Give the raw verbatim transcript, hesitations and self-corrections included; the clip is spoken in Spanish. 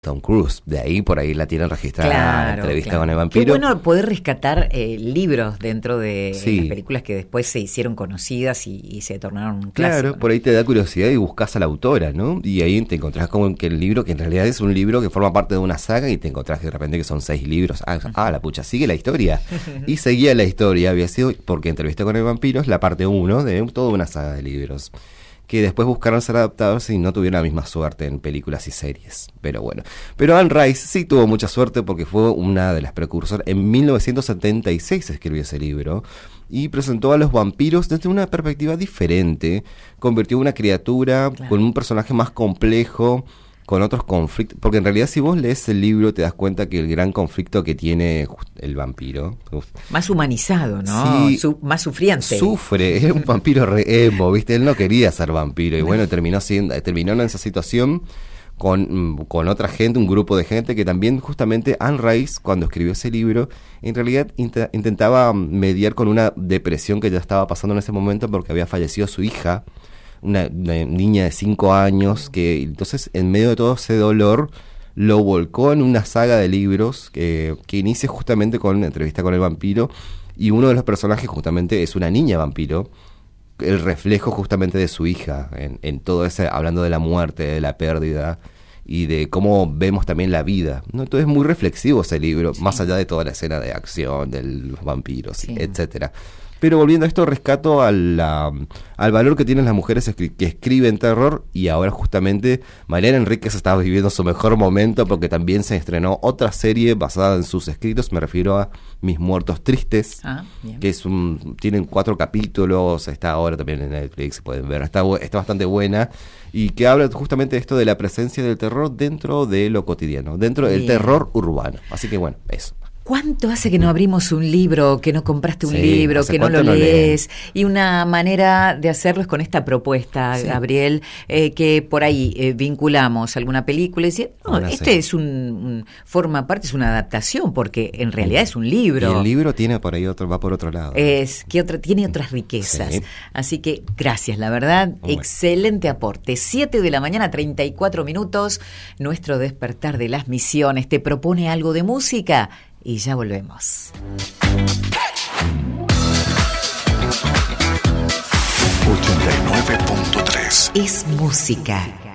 Tom Cruise. De ahí, por ahí la tienen registrada Claro, en Entrevista claro. con el Vampiro. Qué bueno poder rescatar eh, libros dentro de Sí. las películas que después se hicieron conocidas y, y se tornaron un clásico. Claro, por ahí te da curiosidad y buscas a la autora, ¿no? Y ahí te encontrás con que el libro, que en realidad es un libro que forma parte de una saga, y te encontrás que de repente que son seis libros. Ah, ah la pucha, sigue la historia. Y seguía la historia, había sido, porque Entrevista con el Vampiro es la parte uno de toda una saga de libros, que después buscaron ser adaptados y no tuvieron la misma suerte en películas y series. Pero bueno. Pero Anne Rice sí tuvo mucha suerte porque fue una de las precursoras. En mil novecientos setenta y seis escribió ese libro y presentó a los vampiros desde una perspectiva diferente. Convirtió una criatura Claro. con un personaje más complejo, con otros conflictos, porque en realidad si vos lees el libro te das cuenta que el gran conflicto que tiene el vampiro, uf, Más humanizado, ¿no? Sí. Su- más sufriente. sufre, es un vampiro re emo, ¿viste? Él no quería ser vampiro y bueno, terminó siendo, terminó en esa situación con, con otra gente, un grupo de gente que también justamente Anne Rice, cuando escribió ese libro, en realidad int- intentaba mediar con una depresión que ya estaba pasando en ese momento porque había fallecido su hija, una, una niña de cinco años, que entonces en medio de todo ese dolor lo volcó en una saga de libros que, que inicia justamente con Entrevista con el Vampiro, y uno de los personajes justamente es una niña vampiro, el reflejo justamente de su hija, en, en todo ese, hablando de la muerte, de la pérdida y de cómo vemos también la vida, ¿no? Entonces es muy reflexivo ese libro, Sí. más allá de toda la escena de acción, de los vampiros, Sí. etcétera. Pero volviendo a esto, rescato a la, al valor que tienen las mujeres escri- que escriben terror, y ahora justamente Mariana Enríquez está viviendo su mejor momento porque también se estrenó otra serie basada en sus escritos, me refiero a Mis Muertos Tristes, Ah, bien. que es un, tienen cuatro capítulos, está ahora también en Netflix, pueden ver, está, bu- está bastante buena, y que habla justamente de esto de la presencia del terror dentro de lo cotidiano, dentro del Bien. terror urbano. Así que bueno, eso. ¿Cuánto hace que no abrimos un libro, que no compraste un Sí, libro, ¿hace que no lo cuánto no lees? Y una manera de hacerlo es con esta propuesta, Sí. Gabriel, eh, que por ahí eh, vinculamos alguna película y decir, no, Ahora este sí. es un, un- forma parte, es una adaptación, porque en realidad es un libro. Y el libro tiene por ahí otro, va por otro lado. Es que otra, tiene otras riquezas. Sí. Así que gracias, la verdad, Bueno. excelente aporte. Siete de la mañana, treinta y cuatro minutos, nuestro despertar de las misiones. ¿Te propone algo de música? Y ya volvemos. ochenta y nueve punto tres Es música.